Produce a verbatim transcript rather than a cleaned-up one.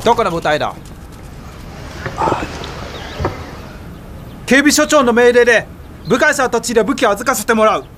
どこの部隊だ？警備署長の命令で部下さんたちで武器を預かせてもらう。